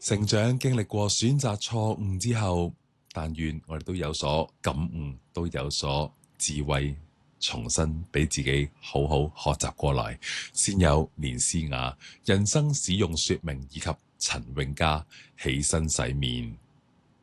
成長經歷過選擇錯誤之後，但願我哋都有所感悟，都有所智慧，重新俾自己好好學習過來，先有連詩雅人生使用說明以及陳永嘉起身洗面。